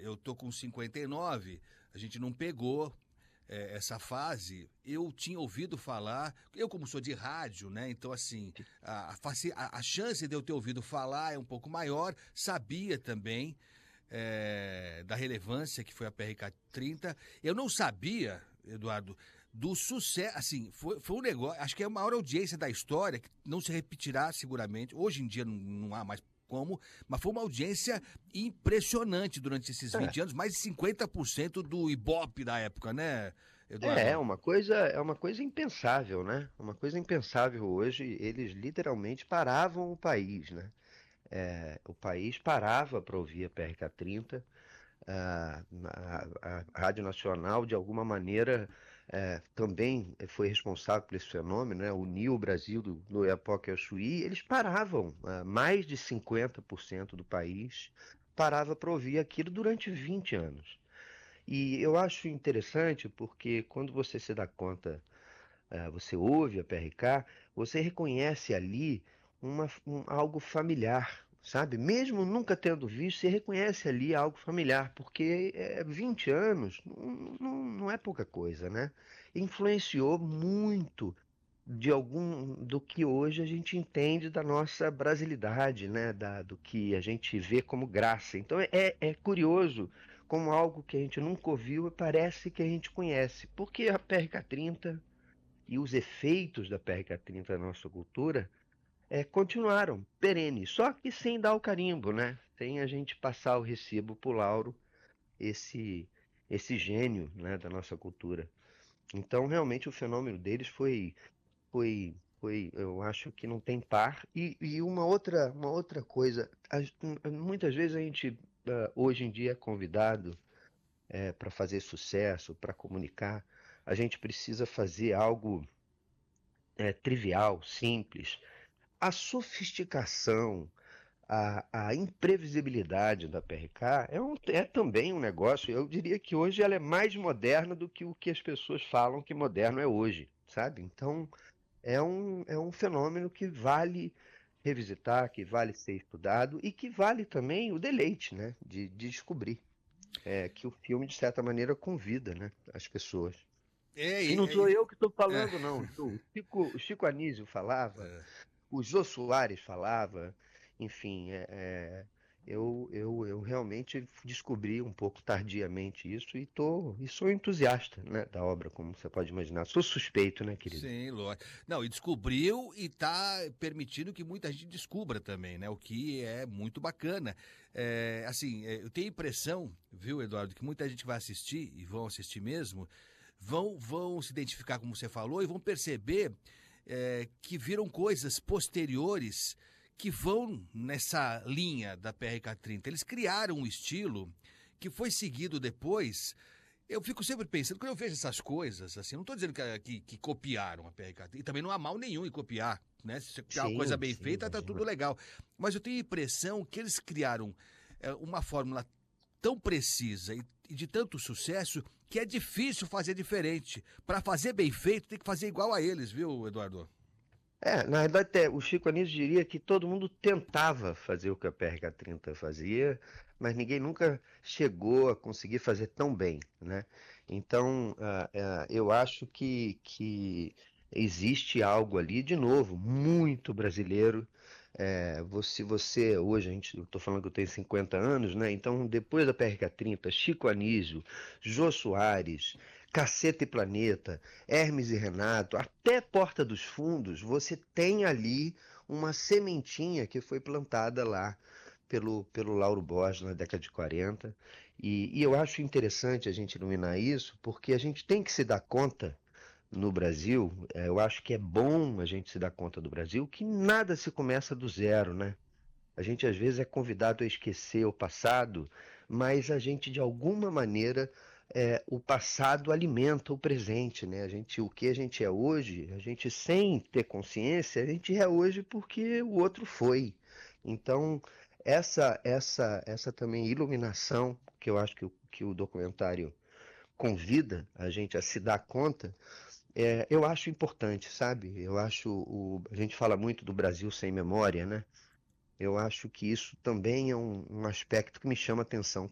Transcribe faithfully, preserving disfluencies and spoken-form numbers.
eu tô com cinquenta e nove, a gente não pegou é, essa fase. Eu tinha ouvido falar, eu como sou de rádio, né? Então, assim, a, a, faci- a- a chance de eu ter ouvido falar é um pouco maior. Sabia também é, da relevância que foi a P R K trinta. Eu não sabia, Eduardo, do sucesso, assim, foi, foi um negócio, acho que é a maior audiência da história, que não se repetirá seguramente. Hoje em dia não, não há mais como, mas foi uma audiência impressionante durante esses É, vinte anos, mais de cinquenta por cento do Ibope da época, né, é é Eduardo? uma coisa, é uma coisa impensável, né? Uma coisa impensável hoje. Eles literalmente paravam o país, né? É, o país parava para ouvir a P R K trinta. A, a- a Rádio Nacional, de alguma maneira, é, também foi responsável por esse fenômeno, né? Uniu o Brasil do, do Iapoque ao Chuí. Eles paravam, ah, mais de cinquenta por cento do país parava para ouvir aquilo durante vinte anos. E eu acho interessante porque quando você se dá conta, eh, você ouve a P R K, você reconhece ali uma, um- algo familiar, sabe? Mesmo nunca tendo visto, você reconhece ali algo familiar, porque é, vinte anos não, não, não é pouca coisa, né? Influenciou muito de algum do que hoje a gente entende da nossa brasilidade, né? Da, do que a gente vê como graça. Então é, é curioso como algo que a gente nunca ouviu parece que a gente conhece, porque a P R K trinta e os efeitos da P R K trinta na nossa cultura é, continuaram perenes, só que sem dar o carimbo, né? Sem a gente passar o recibo pro Lauro, esse, esse gênio, né, da nossa cultura. Então, realmente, o fenômeno deles foi, foi, foi, eu acho que não tem par. E, e uma outra, uma outra coisa, as- muitas vezes a gente, ah, hoje em dia, é convidado para fazer sucesso, para comunicar, a gente precisa fazer algo é, trivial, simples. A sofisticação, a, a imprevisibilidade da P R K é, um- é também um negócio. Eu diria que hoje ela é mais moderna do que o que as pessoas falam que moderno é hoje, sabe? Então é um, é um fenômeno que vale revisitar, que vale ser estudado e que vale também o deleite, né? De, de descobrir. É, que o filme, de certa maneira, convida, né, as pessoas. É, E e- não sou é, eu que estou é, falando, não. O Chico, o Chico Anísio falava, o Jô Soares falava, enfim, é, é, eu, eu, eu realmente descobri um pouco tardiamente isso e, tô, e sou entusiasta, né, da obra, como você pode imaginar. Sou suspeito, né, querido? sim, lógico. Não, e descobriu e está permitindo que muita gente descubra também, né? O que é muito bacana. É, assim, é, eu tenho a impressão, viu, Eduardo, que muita gente vai assistir, e vão assistir mesmo, vão, vão se identificar, como você falou, e vão perceber é, que viram coisas posteriores que vão nessa linha da P R K trinta. Eles criaram um estilo que foi seguido depois. Eu fico sempre pensando, quando eu vejo essas coisas, assim, não estou dizendo que, que, que copiaram a P R K, e também não há mal nenhum em copiar, né? Se você copiar uma coisa Sim, bem sim, feita, tá tudo imagina. legal. Mas eu tenho a impressão que eles criaram é, uma fórmula tão precisa e, e de tanto sucesso que é difícil fazer diferente. Para fazer bem feito, tem que fazer igual a eles, viu, Eduardo? É, na verdade, até o Chico Anísio diria que todo mundo tentava fazer o que a P R K trinta fazia, mas ninguém nunca chegou a conseguir fazer tão bem, né? Então, ah, ah, eu acho que, que existe algo ali, de novo, muito brasileiro. É, vo- se você, hoje, a gente, eu tô falando que eu tenho cinquenta anos, né? Então, depois da P R K trinta, Chico Anísio, Jô Soares, Caceta e Planeta, Hermes e Renato, até Porta dos Fundos, você tem ali uma sementinha que foi plantada lá pelo, pelo Lauro Borges na década de quarenta. E, e eu acho interessante a gente iluminar isso, porque a gente tem que se dar conta no Brasil, eh, eu acho que é bom a gente se dar conta do Brasil, que nada se começa do zero, né? A gente às vezes é convidado a esquecer o passado, mas a gente de alguma maneira é, o passado alimenta o presente, né? A gente, o que a gente é hoje, a gente sem ter consciência, a gente é hoje porque o outro foi. Então essa essa essa também iluminação que eu acho que o, que o documentário convida a gente a se dar conta, é, eu acho importante, sabe? Eu acho o, a gente fala muito do Brasil sem memória, né? Eu acho que isso também é um, um aspecto que me chama atenção.